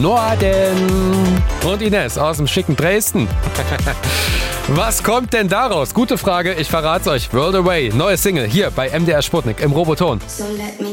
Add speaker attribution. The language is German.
Speaker 1: Norden. Und Ines aus dem schicken Dresden. Was kommt denn daraus? Gute Frage, ich verrate euch. World Away, neue Single hier bei MDR Sputnik im Roboton.
Speaker 2: So let me